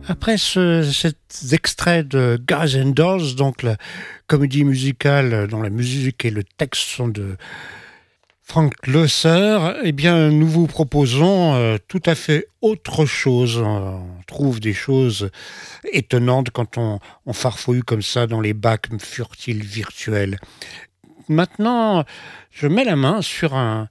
Cet extrait de Guys and Dolls, donc la comédie musicale dont la musique et le texte sont de Frank Loesser, eh bien, nous vous proposons tout à fait autre chose. On trouve des choses étonnantes quand on farfouille comme ça dans les bacs furtifs virtuels. Maintenant, je mets la main sur un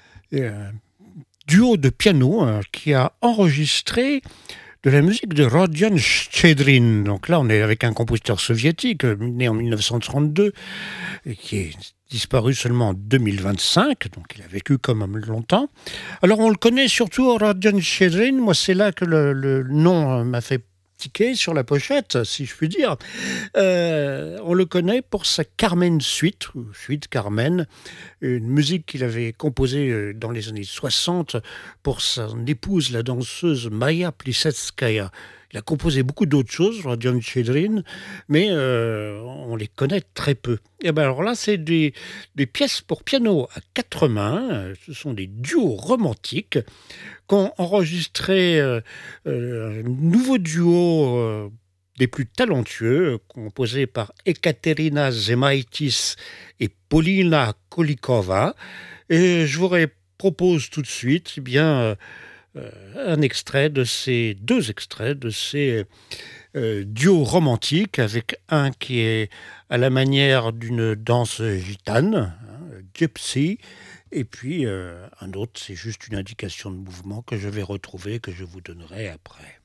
duo de piano qui a enregistré de la musique de Rodion Shchedrin. Donc là, on est avec un compositeur soviétique, né en 1932, et qui est disparu seulement en 2025, donc il a vécu quand même longtemps. Alors on le connaît surtout, Rodion Shchedrin. Moi, c'est là que le nom m'a fait tiquer sur la pochette, si je puis dire. On le connaît pour sa Carmen Suite, ou Suite Carmen, une musique qu'il avait composée dans les années 60 pour son épouse, la danseuse Maya Plisetskaya. Il a composé beaucoup d'autres choses, Rodion Shchedrin, mais on les connaît très peu. Et ben alors là, c'est des pièces pour piano à quatre mains. Ce sont des duos romantiques qu'ont enregistré un nouveau duo des plus talentueux, composé par Ekaterina Zemaitis et Polina Kolikova. Et je vous propose tout de suite un extrait de ces deux extraits de ces duos romantiques, avec un qui est à la manière d'une danse gitane, gypsy, et puis un autre, c'est juste une indication de mouvement que je vais retrouver, que je vous donnerai après.